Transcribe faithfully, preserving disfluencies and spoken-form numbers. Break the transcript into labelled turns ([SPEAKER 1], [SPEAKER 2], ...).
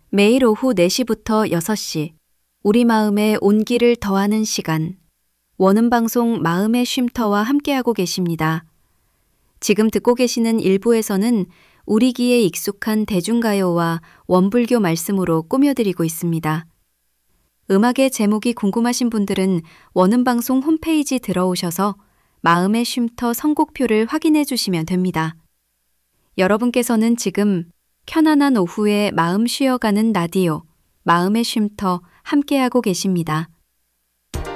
[SPEAKER 1] 매일 오후 네 시부터 여섯 시, 우리 마음에 온기를 더하는 시간, 원음방송 마음의 쉼터와 함께하고 계십니다. 지금 듣고 계시는 일부에서는 우리 귀에 익숙한 대중가요와 원불교 말씀으로 꾸며드리고 있습니다. 음악의 제목이 궁금하신 분들은 원음방송 홈페이지 들어오셔서 마음의 쉼터 선곡표를 확인해 주시면 됩니다. 여러분께서는 지금 편안한 오후에 마음 쉬어가는 라디오, 마음의 쉼터 함께하고 계십니다.